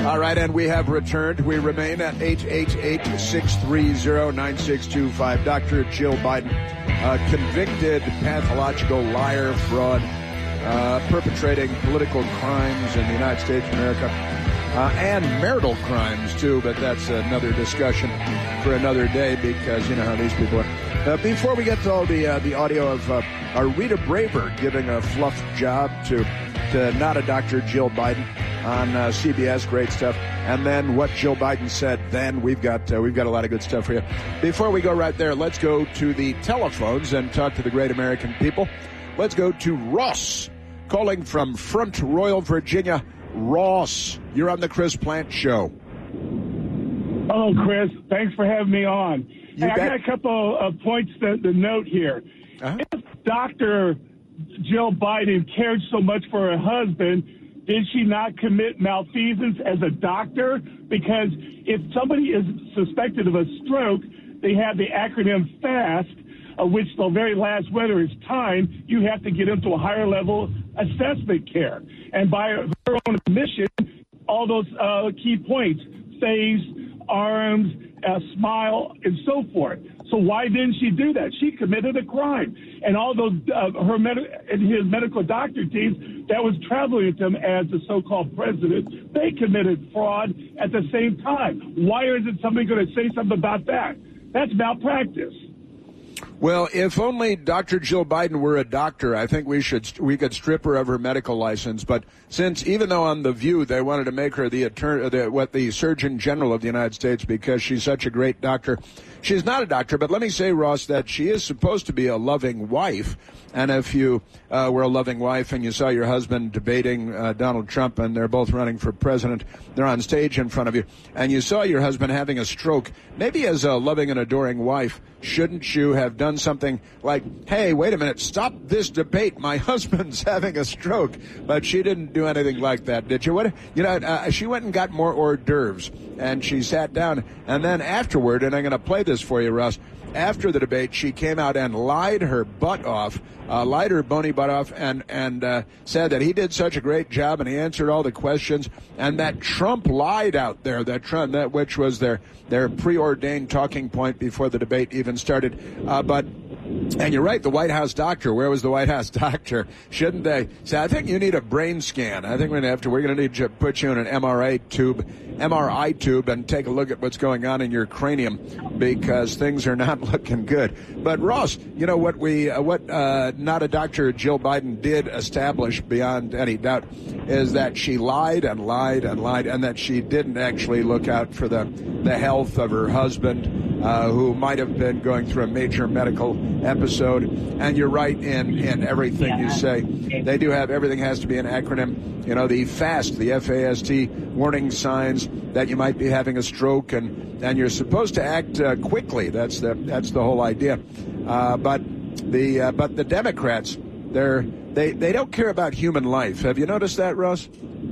All right, and we have returned. We remain at 888-630-9625. Dr. Jill Biden, convicted pathological liar, fraud, perpetrating political crimes in the United States of America, and marital crimes, too, but that's another discussion for another day because you know how these people are. Before we get to all the audio of Rita Braver giving a fluff job to not a Dr. Jill Biden on CBS, great stuff. And then what Jill Biden said, then we've got a lot of good stuff for you. Before we go right there, let's go to the telephones and talk to the great American people. Let's go to Ross, calling from Front Royal, Virginia. Ross, you're on the Chris Plante Show. Hello, Chris. Thanks for having me on. Hey, I got a couple of points to note here. If Dr. Jill Biden cared so much for her husband, did she not commit malfeasance as a doctor? Because if somebody is suspected of a stroke, they have the acronym FAST, of which the very last letter is time. You have to get into a higher level assessment care. And by her own admission, all those key points, face, arms, smile, and so forth. So why didn't she do that? She committed a crime. And all those, his medical doctor teams that was traveling with him as the so-called president, they committed fraud at the same time. Why isn't somebody going to say something about that? That's malpractice. Well, if only Dr. Jill Biden were a doctor, I think we could strip her of her medical license. But since, even though on The View they wanted to make her the Surgeon General of the United States because she's such a great doctor, she's not a doctor. But let me say, Ross, that she is supposed to be a loving wife. And if you were a loving wife and you saw your husband debating Donald Trump and they're both running for president, they're on stage in front of you, and you saw your husband having a stroke, maybe as a loving and adoring wife, shouldn't you have done something like, hey, wait a minute, stop this debate, my husband's having a stroke? But she didn't do anything like that, did you? She went and got more hors d'oeuvres, and she sat down, and then afterward, and I'm going to play this for you, Russ, after the debate, she came out and lied her butt off, lied her bony butt off, and said that he did such a great job and he answered all the questions, and that Trump lied out there, which was their preordained talking point before the debate even started. And you're right, the White House doctor. Where was the White House doctor? Shouldn't they say, I think you need a brain scan. I think we're going to need to put you in an MRI tube and take a look at what's going on in your cranium because things are not looking good. But Ross, you know what not a Dr. Jill Biden did establish beyond any doubt is that she lied and lied and lied, and that she didn't actually look out for the health of her husband, who might have been going through a major medical episode. And you're right in everything you say. They do have, everything has to be an acronym. You know, the FAST, the F-A-S-T, warning signs that you might be having a stroke, and you're supposed to act quickly. That's the whole idea. But the Democrats, they don't care about human life. Have you noticed that, Russ?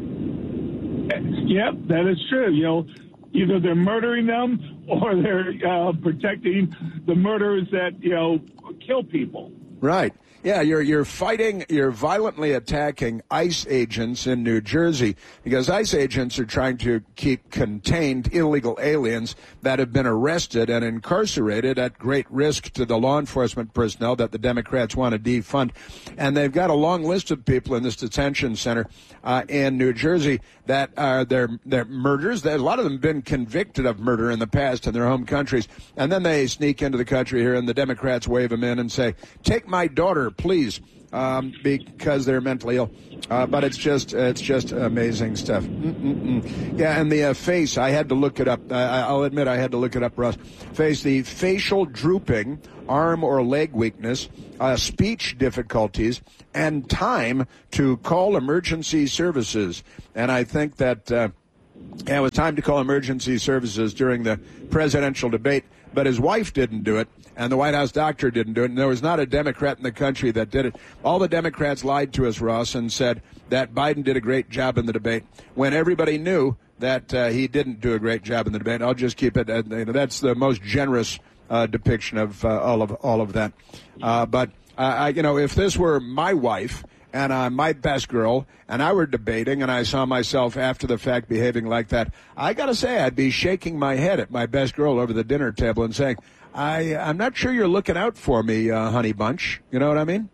Yep, that is true. You know, either they're murdering them or they're protecting the murderers that kill people. Right. Yeah, you're violently attacking ICE agents in New Jersey because ICE agents are trying to keep contained illegal aliens that have been arrested and incarcerated at great risk to the law enforcement personnel that the Democrats want to defund. And they've got a long list of people in this detention center in New Jersey that are their murders. A lot of them have been convicted of murder in the past in their home countries. And then they sneak into the country here and the Democrats wave them in and say, take my daughter, please, because they're mentally ill. But it's just amazing stuff. Yeah, and the face, I had to look it up. I'll admit I had to look it up, Russ. Face, the facial drooping, arm or leg weakness, speech difficulties, and time to call emergency services. And I think that it was time to call emergency services during the presidential debate, but his wife didn't do it. And the White House doctor didn't do it, and there was not a Democrat in the country that did it. All the Democrats lied to us, Ross, and said that Biden did a great job in the debate when everybody knew that he didn't do a great job in the debate. I'll just keep it. That's the most generous depiction of all of that. But if this were my wife and my best girl and I were debating, and I saw myself after the fact behaving like that, I got to say I'd be shaking my head at my best girl over the dinner table and saying, I'm not sure you're looking out for me, honey bunch. You know what I mean?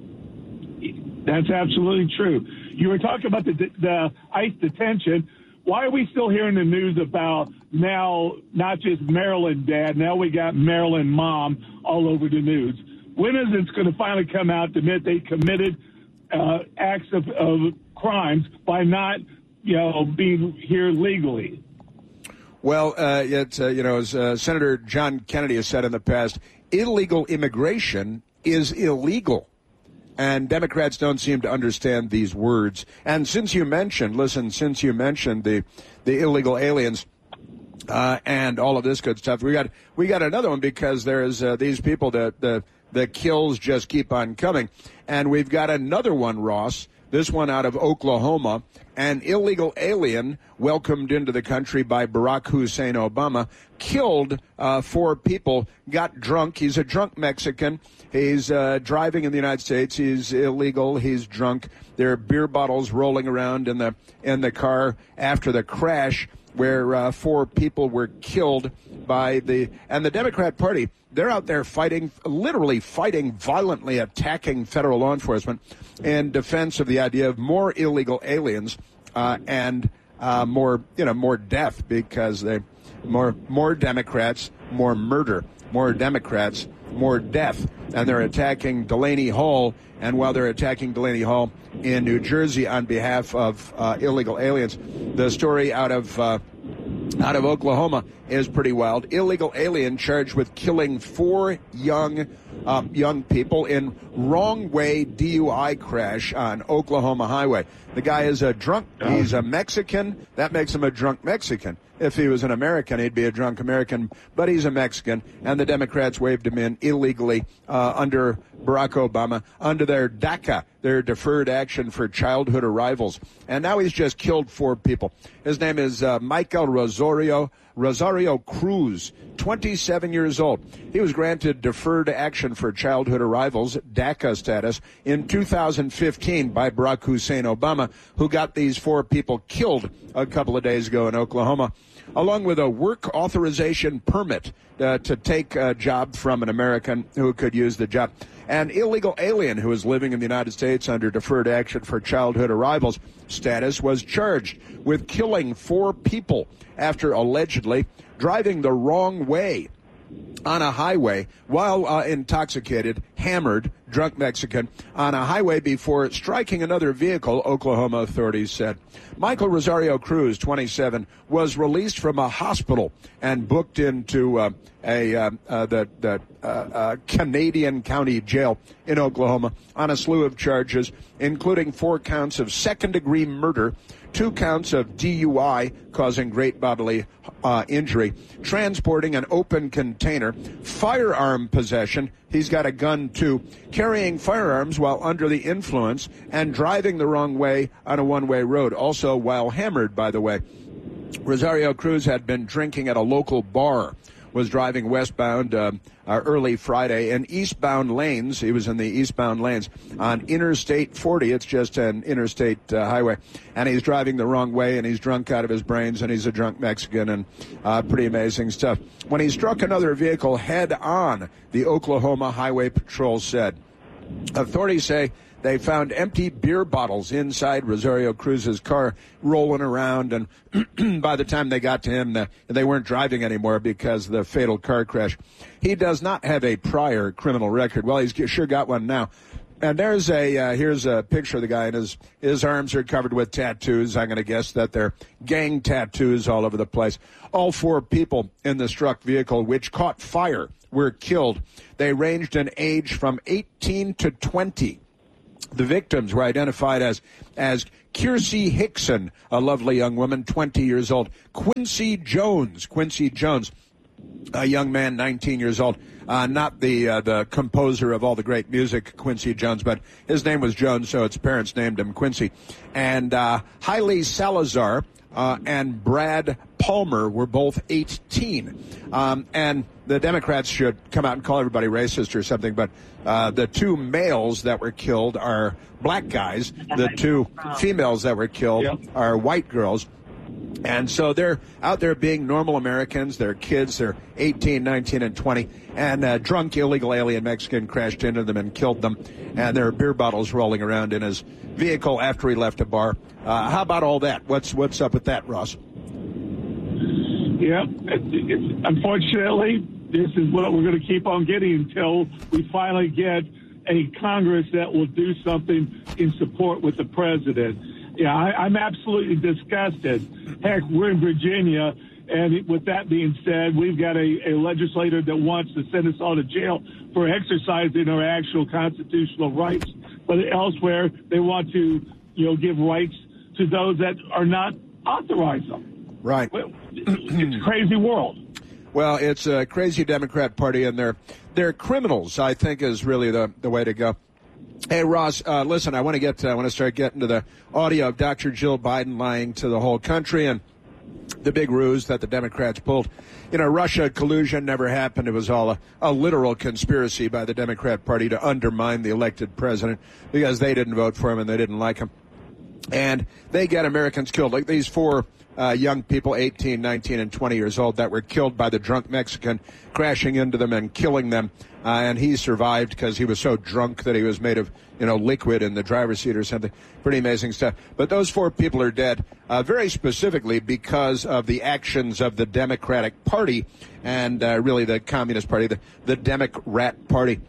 That's absolutely true. You were talking about the ICE detention. Why are we still hearing the news about now not just Maryland dad, now we got Maryland mom all over the news? When is it going to finally come out to admit they committed acts of crimes by not, being here legally? Well, as Senator John Kennedy has said in the past, illegal immigration is illegal. And Democrats don't seem to understand these words. And since you mentioned the illegal aliens and all of this good stuff, we got another one, because there's these people that the kills just keep on coming. And we've got another one, Ross, this one out of Oklahoma, an illegal alien welcomed into the country by Barack Hussein Obama, killed 4 people, got drunk. He's a drunk Mexican. He's driving in the United States. He's illegal. He's drunk. There are beer bottles rolling around in the car after the crash, where 4 people were killed by the Democrat Party. They're out there literally fighting violently, attacking federal law enforcement in defense of the idea of more illegal aliens and more death, because more Democrats, more murder, more Democrats, more death. And they're attacking Delaney Hall. And while they're attacking Delaney Hall in New Jersey on behalf of illegal aliens, the story out of Oklahoma is pretty wild. Illegal alien charged with killing 4 young people in wrong-way DUI crash on Oklahoma highway. The guy is a drunk. He's a Mexican. That makes him a drunk Mexican. If he was an American, he'd be a drunk American, but he's a Mexican, and the Democrats waved him in illegally under Barack Obama, under their DACA, their Deferred Action for Childhood Arrivals. And now he's just killed 4 people. His name is Michael Rosario Cruz, 27 years old. He was granted Deferred Action for Childhood Arrivals, DACA status, in 2015 by Barack Hussein Obama, who got these 4 people killed a couple of days ago in Oklahoma, along with a work authorization permit to take a job from an American who could use the job. An illegal alien who was living in the United States under Deferred Action for Childhood Arrivals status was charged with killing 4 people after allegedly driving the wrong way on a highway while intoxicated, hammered, drunk Mexican on a highway before striking another vehicle, Oklahoma authorities said. Michael Rosario Cruz, 27, was released from a hospital and booked into the Canadian County Jail in Oklahoma on a slew of charges, including 4 counts of second-degree murder, 2 counts of DUI causing great bodily injury, transporting an open container, firearm possession, he's got a gun too, carrying firearms while under the influence, and driving the wrong way on a one-way road, also while hammered, by the way. Rosario Cruz had been drinking at a local bar, was driving westbound early Friday in eastbound lanes. He was in the eastbound lanes on Interstate 40. It's just an interstate highway. And he's driving the wrong way, and he's drunk out of his brains, and he's a drunk Mexican, and pretty amazing stuff. When he struck another vehicle head on, the Oklahoma Highway Patrol said. Authorities say they found empty beer bottles inside Rosario Cruz's car rolling around, and by the time they got to him, they weren't driving anymore because of the fatal car crash. He does not have a prior criminal record. Well, he's sure got one now. And here's a picture of the guy, and his arms are covered with tattoos. I'm going to guess that they're gang tattoos all over the place. All 4 people in the struck vehicle, which caught fire, were killed. They ranged in age from 18 to 20. The victims were identified as Kiersey Hickson, a lovely young woman, 20 years old. Quincy Jones, a young man, 19 years old. Not the composer of all the great music, Quincy Jones, but his name was Jones, so his parents named him Quincy. And Hailey Salazar and Brad Palmer were both 18. And the Democrats should come out and call everybody racist or something, but the two males that were killed are black guys. The two females that were killed are white girls. And so they're out there being normal Americans. They're kids. They're 18, 19, and 20. And a drunk, illegal alien Mexican crashed into them and killed them. And there are beer bottles rolling around in his vehicle after he left a bar. How about all that? What's up with that, Ross? Yeah, unfortunately, this is what we're going to keep on getting until we finally get a Congress that will do something in support with the president. Yeah, I'm absolutely disgusted. Heck, we're in Virginia, and with that being said, we've got a legislator that wants to send us all to jail for exercising our actual constitutional rights. But elsewhere, they want to, give rights to those that are not authorized them. Right. It's a crazy world. Well, it's a crazy Democrat Party, and they're criminals, I think, is really the way to go. Hey, Ross, listen, I want to start getting to the audio of Dr. Jill Biden lying to the whole country and the big ruse that the Democrats pulled. Russia collusion never happened. It was all a literal conspiracy by the Democrat Party to undermine the elected president because they didn't vote for him and they didn't like him. And they get Americans killed, like these four young people, 18, 19, and 20 years old, that were killed by the drunk Mexican crashing into them and killing them. And he survived because he was so drunk that he was made of, liquid in the driver's seat or something. Pretty amazing stuff. But those four people are dead, very specifically because of the actions of the Democratic Party and really the Communist Party, the Democrat Party.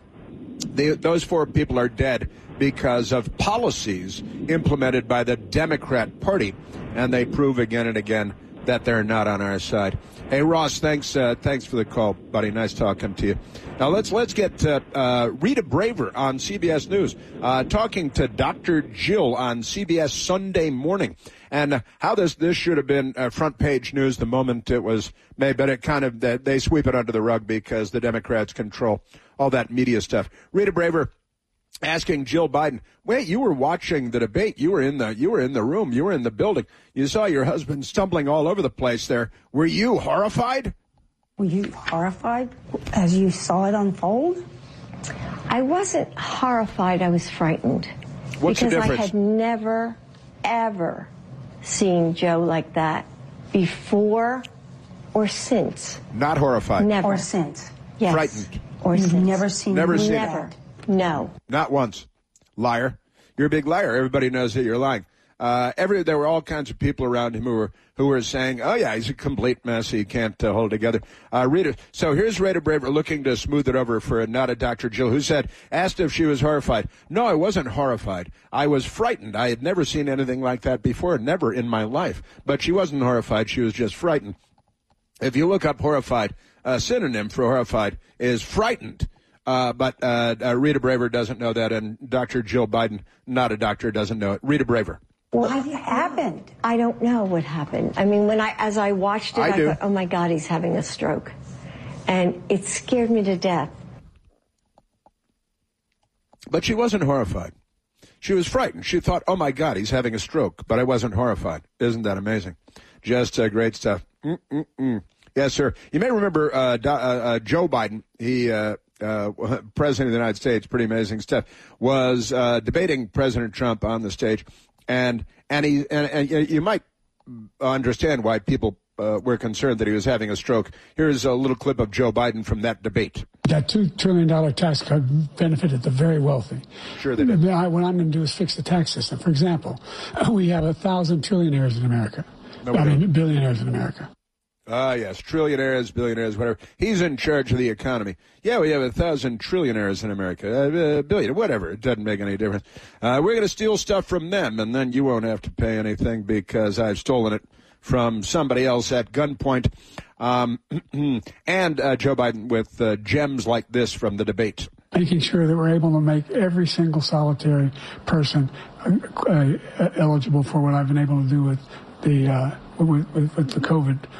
Those four people are dead because of policies implemented by the Democrat Party, and they prove again and again that they're not on our side. Hey, Ross, thanks for the call, buddy. Nice talking to you. Now let's get Rita Braver on CBS News talking to Dr. Jill on CBS Sunday Morning, and how this should have been front page news the moment it was made, but it kind of they sweep it under the rug because the Democrats control all that media stuff. Rita Braver asking Jill Biden, wait, you were watching the debate. You were in the room. You were in the building. You saw your husband stumbling all over the place there. Were you horrified? Were you horrified as you saw it unfold? I wasn't horrified. I was frightened. What's the difference? Because I had never, ever seen Joe like that before or since. Not horrified. Never. Or since. Yes. Frightened. Or You've since. never seen Never seen Never. No. Not once. Liar. You're a big liar. Everybody knows that you're lying. There were all kinds of people around him who were saying, oh, yeah, he's a complete mess. He can't hold together. Rita. So here's Rita Braver looking to smooth it over for not a Dr. Jill, who asked if she was horrified. No, I wasn't horrified. I was frightened. I had never seen anything like that before, never in my life. But she wasn't horrified. She was just frightened. If you look up horrified, a synonym for horrified is frightened. But Rita Braver doesn't know that, and Dr. Jill Biden, not a doctor, doesn't know it. Rita Braver. What happened? I don't know what happened. I mean, as I watched it, I thought, oh my God, he's having a stroke. And it scared me to death. But she wasn't horrified. She was frightened. She thought, oh my God, he's having a stroke. But I wasn't horrified. Isn't that amazing? Just great stuff. Yes, sir. You may remember Joe Biden. He, President of the United States, pretty amazing stuff, was debating President Trump on the stage. And you might understand why people were concerned that he was having a stroke. Here's a little clip of Joe Biden from that debate. That $2 trillion tax cut benefited the very wealthy. Sure they did. What I'm going to do is fix the tax system. For example, we have 1,000 trillionaires in America. Billionaires in America. Yes, trillionaires, billionaires, whatever. He's in charge of the economy. Yeah, we have 1,000 trillionaires in America. Billion, whatever. It doesn't make any difference. We're going to steal stuff from them, and then you won't have to pay anything because I've stolen it from somebody else at gunpoint. And Joe Biden with gems like this from the debate. Making sure that we're able to make every single solitary person eligible for what I've been able to do with the COVID